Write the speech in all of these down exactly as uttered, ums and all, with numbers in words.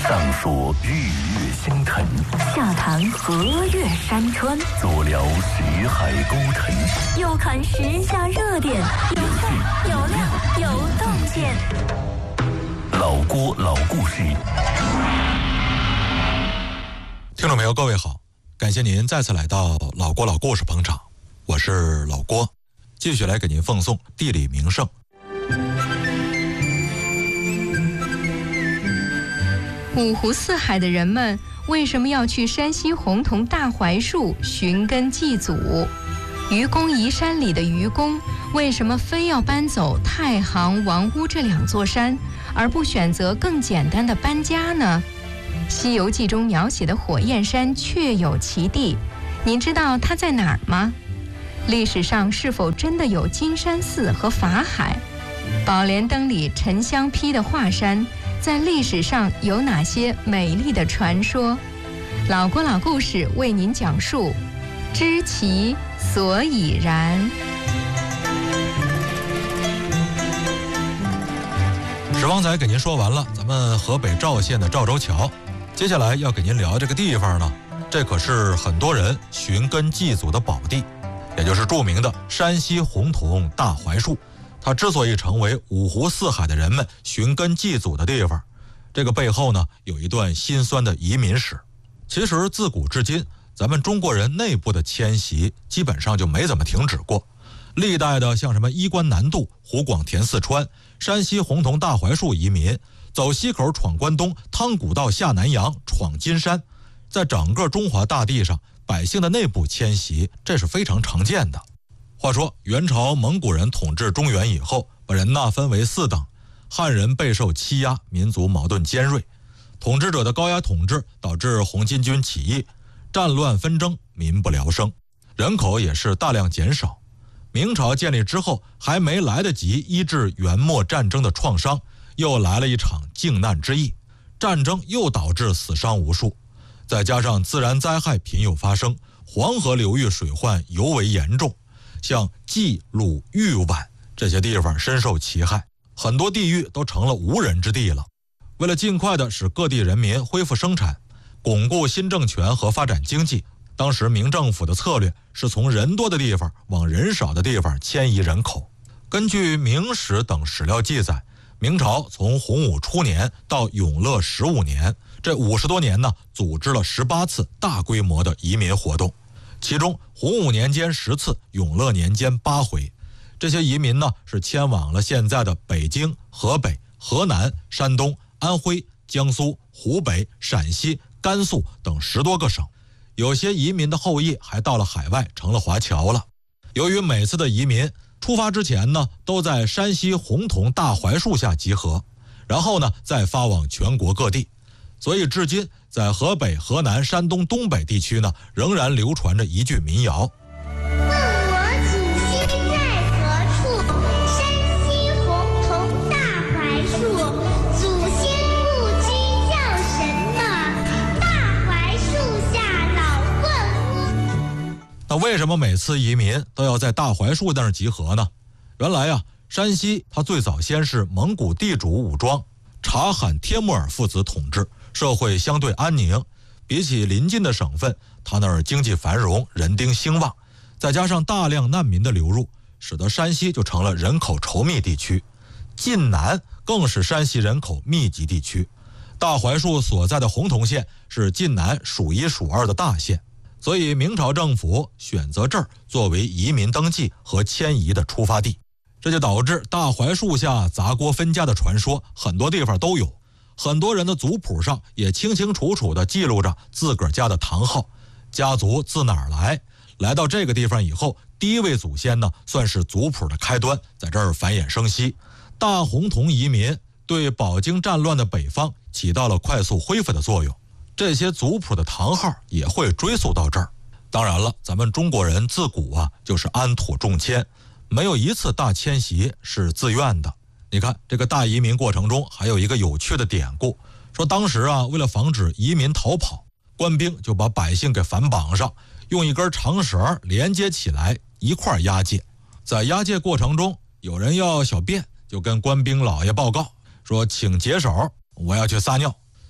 上说日月星辰， 下谈河岳山川， 左聊识海沟腾， 右看时下热点，有趣有料有洞见。 老郭老故事。 听众朋友，各位好，感谢您再次来到老郭老故事捧场，我是老郭，继续来给您奉送地理名胜。 五湖四海的人们为什么要去山西洪洞大槐树寻根祭祖？愚公移山里的愚公为什么非要搬走太行、王屋这两座山，而不选择更简单的搬家呢？《西游记》中描写的火焰山确有其地，您知道它在哪儿吗？历史上是否真的有金山寺和法海？宝莲灯里沉香披的华山，在历史上有哪些美丽的传说？老郭老故事为您讲述，知其所以然。 史方才给您说完了咱们河北赵县的赵州桥，接下来要给您聊这个地方呢，这可是很多人寻根祭祖的宝地，也就是著名的山西洪洞大槐树。它之所以成为五湖四海的人们寻根祭祖的地方，这个背后呢有一段辛酸的移民史。其实自古至今，咱们中国人内部的迁徙基本上就没怎么停止过。历代的像什么衣冠南渡、湖广填四川、山西洪洞大槐树移民，走西口闯关东，汤古道下南洋，闯金山，在整个中华大地上，百姓的内部迁徙这是非常常见的。话说元朝蒙古人统治中原以后，把人呢分为四等，汉人备受欺压，民族矛盾尖锐，统治者的高压统治导致红巾军起义，战乱纷争，民不聊生，人口也是大量减少。明朝建立之后，还没来得及医治元末战争的创伤，又来了一场靖难之役，战争又导致死伤无数，再加上自然灾害频有发生，黄河流域水患尤为严重，像冀、鲁、豫皖这些地方深受其害，很多地域都成了无人之地了。为了尽快的使各地人民恢复生产，巩固新政权和发展经济，当时明政府的策略是从人多的地方往人少的地方迁移人口。根据《明史》等史料记载，明朝从洪武初年到永乐十五年，这五十多年呢，组织了十八次大规模的移民活动，其中洪武年间十次，永乐年间八回。这些移民呢，是迁往了现在的北京、河北、河南、山东、安徽、江苏、湖北、陕西、甘肃等十多个省。有些移民的后裔还到了海外，成了华侨了。由于每次的移民出发之前呢，都在山西洪洞大槐树下集合，然后呢再发往全国各地，所以至今在河北、河南、山东东北地区呢，仍然流传着一句民谣： 问我祖先在何处？山西洪洞大槐树。祖先故居叫什么？大槐树下老棍屋。 那为什么每次移民都要在大槐树那儿集合呢？原来啊，山西它最早先是蒙古地主武装察罕帖木儿父子统治，社会相对安宁，比起邻近的省份，它那儿经济繁荣，人丁兴旺，再加上大量难民的流入，使得山西就成了人口稠密地区。晋南更是山西人口密集地区，大槐树所在的洪洞县是晋南数一数二的大县，所以明朝政府选择这儿作为移民登记和迁移的出发地，这就导致大槐树下砸锅分家的传说很多地方都有，很多人的族谱上也清清楚楚地记录着自个儿家的堂号，家族自哪儿来，来到这个地方以后，第一位祖先呢算是族谱的开端，在这儿繁衍生息。大洪洞移民对饱经战乱的北方起到了快速恢复的作用，这些族谱的堂号也会追溯到这儿。当然了，咱们中国人自古啊就是安土重迁，没有一次大迁徙是自愿的。你看这个大移民过程中还有一个有趣的典故，说当时啊为了防止移民逃跑，官兵就把百姓给反绑上，用一根长绳连接起来一块押解。在押解过程中，有人要小便，就跟官兵老爷报告说请解手，我要去撒尿。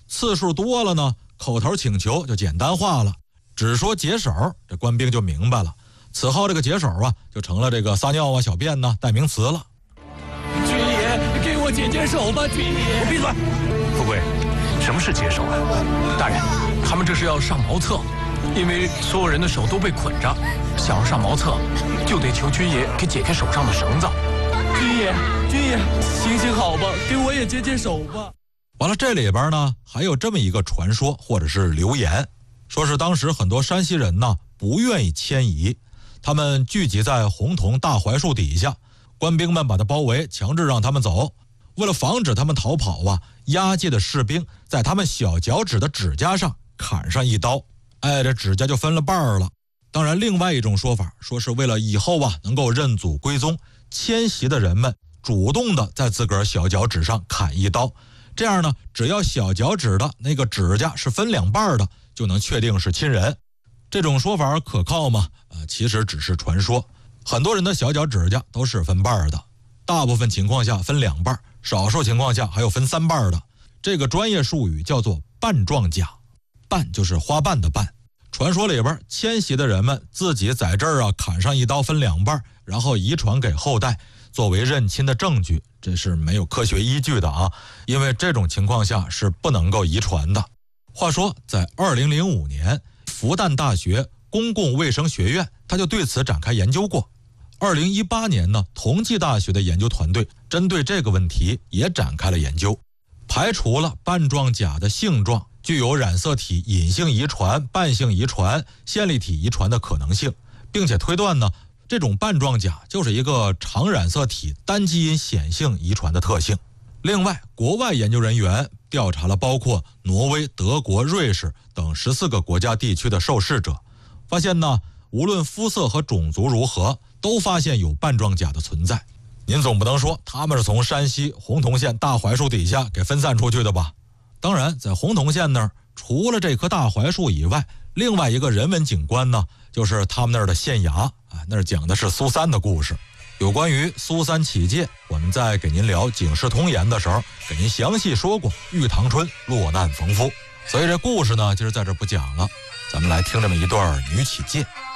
次数多了呢，口头请求就简单化了，只说解手，这官兵就明白了。此后这个解手啊，就成了这个撒尿啊、小便呢代名词了。 军爷，给我解解手吧，军爷！ 闭嘴！富贵，什么是解手啊？ 大人，他们这是要上茅厕，因为所有人的手都被捆着，想要上茅厕，就得求军爷给解开手上的绳子。军爷，军爷，行行好吧，给我也解解手吧。 完了，这里边呢还有这么一个传说或者是流言，说是当时很多山西人呢不愿意迁移，他们聚集在洪桐大槐树底下，官兵们把他包围，强制让他们走。为了防止他们逃跑啊，押解的士兵在他们小脚趾的指甲上砍上一刀，哎，这指甲就分了半了。当然，另外一种说法说是为了以后啊能够认祖归宗，迁徙的人们主动的在自个儿小脚趾上砍一刀，这样呢，只要小脚趾的那个指甲是分两半的，就能确定是亲人。这种说法可靠吗？呃，其实只是传说。很多人的小脚指甲都是分半的，大部分情况下分两半，少数情况下还有分三半的。这个专业术语叫做瓣状甲，瓣就是花瓣的瓣。传说里边，迁徙的人们自己在这儿啊砍上一刀分两半，然后遗传给后代，作为认亲的证据，这是没有科学依据的啊，因为这种情况下是不能够遗传的。话说，在二零零五年，复旦大学公共卫生学院他就对此展开研究过。二零一八年呢，同济大学的研究团队针对这个问题也展开了研究，排除了瓣状甲的性状具有染色体隐性遗传、伴性遗传、线粒体遗传的可能性，并且推断呢，这种瓣状甲就是一个常染色体单基因显性遗传的特性。另外，国外研究人员调查了包括挪威、德国、瑞士等十四个国家地区的受试者，发现呢，无论肤色和种族如何，都发现有瓣状甲的存在。您总不能说他们是从山西洪桐县大槐树底下给分散出去的吧？当然，在洪桐县那儿，除了这棵大槐树以外，另外一个人文景观呢，就是他们那儿的县衙啊，那儿讲的是苏三的故事。有关于苏三起解，我们在给您聊《警世通言》的时候，给您详细说过玉堂春落难逢夫，所以这故事呢，今儿在这不讲了，咱们来听这么一段女起解。